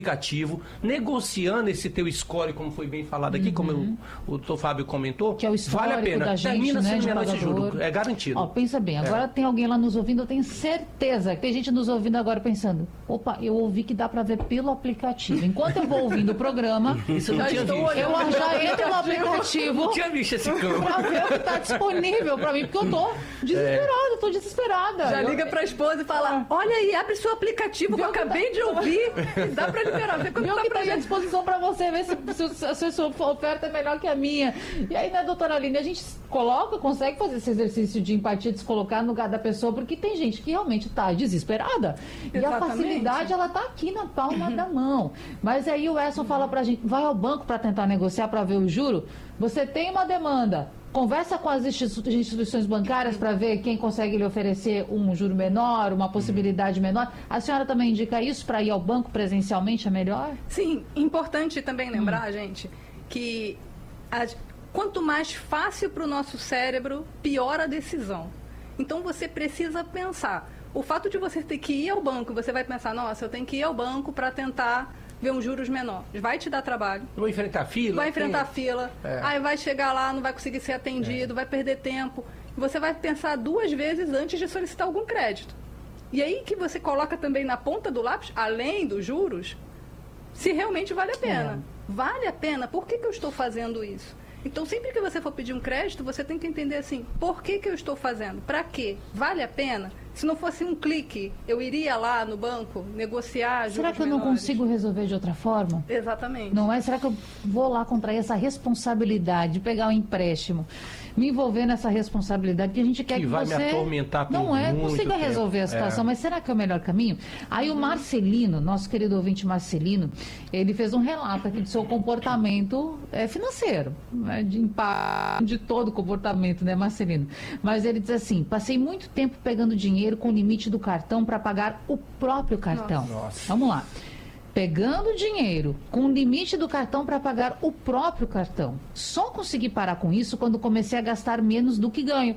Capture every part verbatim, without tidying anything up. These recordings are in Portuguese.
aplicativo, negociando esse teu score, como foi bem falado aqui, uhum. como eu, o doutor Fábio comentou, que é o vale a pena. Da gente, termina né, sendo de menor de juros, é garantido. Ó, pensa bem, agora é. tem alguém lá nos ouvindo, eu tenho certeza que tem gente nos ouvindo agora pensando, opa, eu ouvi que dá para ver pelo aplicativo. Enquanto eu vou ouvindo o programa, Isso eu não tinha visto. eu já entro no aplicativo não tinha visto esse campo. para ver o que está disponível para mim, porque eu tô desesperada, é. tô desesperada. Já eu... liga para a esposa e fala, olha aí, abre seu aplicativo que eu acabei tá... de ouvir, dá para liberar, ver quanto tá pra à disposição para você ver se, se, se a sua oferta é melhor que a minha. E aí, né, doutora Aline, a gente coloca, consegue fazer esse exercício de empatia, de se colocar no lugar da pessoa, porque tem gente que realmente está desesperada. Exatamente. E a facilidade, ela está aqui na palma da mão. Mas aí o Edson fala pra gente, vai ao banco para tentar negociar, para ver o juro, você tem uma demanda, conversa com as instituições bancárias para ver quem consegue lhe oferecer um juro menor, uma possibilidade menor. A senhora também indica isso para ir ao banco presencialmente é melhor? Sim, importante também lembrar, hum. gente, que a, quanto mais fácil para o nosso cérebro, pior a decisão. Então você precisa pensar. O fato de você ter que ir ao banco, você vai pensar, nossa, eu tenho que ir ao banco para tentar ver um juros menor. Vai te dar trabalho. Vai enfrentar fila. Vai enfrentar tem... fila. É. Aí vai chegar lá, não vai conseguir ser atendido, é. vai perder tempo. Você vai pensar duas vezes antes de solicitar algum crédito. E aí que você coloca também na ponta do lápis, além dos juros, se realmente vale a pena. É. Vale a pena? Por que que eu estou fazendo isso? Então, sempre que você for pedir um crédito, você tem que entender assim, por que que eu estou fazendo? Para quê? Vale a pena? Se não fosse um clique, eu iria lá no banco negociar juros Será que eu não menores? consigo resolver de outra forma? Exatamente. Não é? Será que eu vou lá contrair essa responsabilidade de pegar um empréstimo, me envolver nessa responsabilidade que a gente quer que, que vai você me atormentar por não é muito consiga tempo. resolver a situação, é. mas será que é o melhor caminho? Aí uhum. o Marcelino, nosso querido ouvinte Marcelino, ele fez um relato aqui do seu comportamento é, financeiro, né, de impacto de todo o comportamento, né, Marcelino? Mas ele diz assim, passei muito tempo pegando dinheiro com o limite do cartão para pagar o próprio cartão. Nossa. Vamos lá. Pegando dinheiro com o limite do cartão para pagar o próprio cartão. Só consegui parar com isso quando comecei a gastar menos do que ganho.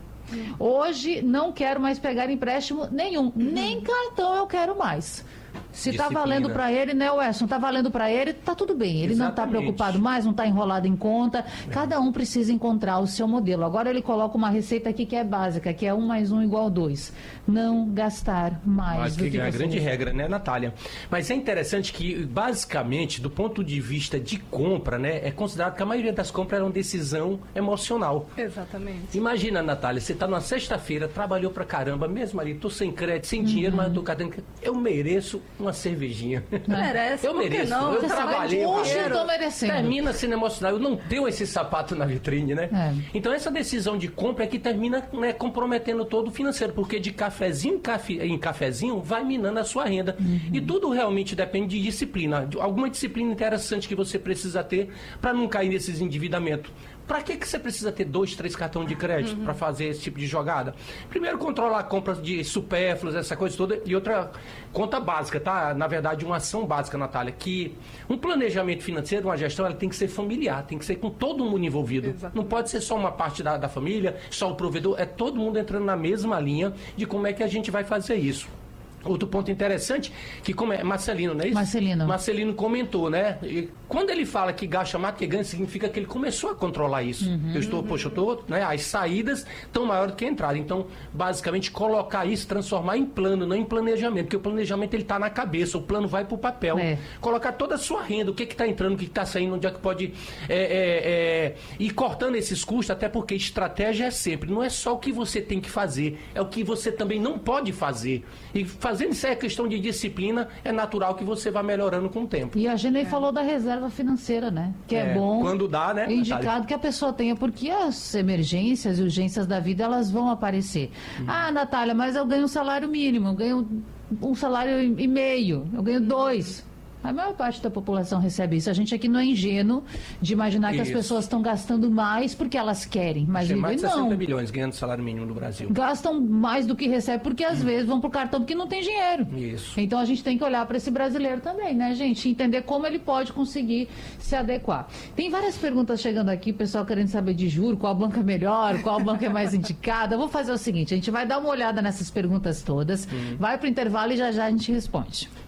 Hoje não quero mais pegar empréstimo nenhum, nem cartão eu quero mais. Se está valendo para ele, né, Wesson? Está valendo para ele, tá tudo bem. Ele Exatamente. não está preocupado mais, não está enrolado em conta. Cada um precisa encontrar o seu modelo. Agora ele coloca uma receita aqui que é básica, que é um mais um igual dois. Não gastar mais Mas do que, que é a você grande usa. regra, né, Natália? Mas é interessante que, basicamente, do ponto de vista de compra, né, é considerado que a maioria das compras era uma decisão emocional. Exatamente. Imagina, Natália, você está numa sexta-feira, trabalhou pra caramba, mesmo ali, tô sem crédito, sem dinheiro, uhum. mas eu tô cadendo. Eu mereço uma cervejinha. Merece, eu mereço. Não? Eu Você trabalhei. Hoje eu tô merecendo. Termina sendo emocional. Eu não tenho esse sapato na vitrine, né? É. Então essa decisão de compra é que termina, né, comprometendo todo o financeiro, porque de cafezinho em, cafe, em cafezinho vai minando a sua renda. Uhum. E tudo realmente depende de disciplina. Alguma disciplina interessante que você precisa ter para não cair nesses endividamentos. Para que que você precisa ter dois, três cartões de crédito uhum. para fazer esse tipo de jogada? Primeiro, controlar compras de supérfluos, essa coisa toda. E outra conta básica, tá? Na verdade, uma ação básica, Natália, que um planejamento financeiro, uma gestão, ela tem que ser familiar, tem que ser com todo mundo envolvido. Exatamente. Não pode ser só uma parte da, da família, só o provedor. É todo mundo entrando na mesma linha de como é que a gente vai fazer isso. Outro ponto interessante, que como é Marcelino, não é isso? Marcelino. Marcelino comentou, né? E quando ele fala que gasta mais que ganha, significa que ele começou a controlar isso. Uhum, eu estou, uhum. poxa, eu estou, né? As saídas estão maiores do que a entrada. Então, basicamente, colocar isso, transformar em plano, não em planejamento, porque o planejamento ele está na cabeça, o plano vai para o papel. É. Colocar toda a sua renda, o que está entrando, o que está saindo, onde é que pode é, é, é, ir cortando esses custos, até porque estratégia é sempre, não é só o que você tem que fazer, é o que você também não pode fazer. E fazer Fazendo isso é questão de disciplina, é natural que você vá melhorando com o tempo. E a Genei é. falou da reserva financeira, né? Que é, é bom. Quando dá, né? É indicado Natália? Que a pessoa tenha, porque as emergências e urgências da vida, elas vão aparecer. Hum. Ah, Natália, mas eu ganho um salário mínimo, eu ganho um salário e meio, eu ganho dois. A maior parte da população recebe isso. A gente aqui não é ingênuo de imaginar que isso. As pessoas estão gastando mais porque elas querem. Mas tem mais de sessenta não. milhões ganhando salário mínimo no Brasil. Gastam mais do que recebem porque às hum. vezes vão pro cartão porque não tem dinheiro. Isso. Então a gente tem que olhar para esse brasileiro também, né, gente? Entender como ele pode conseguir se adequar. Tem várias perguntas chegando aqui, o pessoal querendo saber de juro, qual banco é melhor, qual banco é mais indicada. Eu vou fazer o seguinte, a gente vai dar uma olhada nessas perguntas todas, hum. vai pro intervalo e já já a gente responde.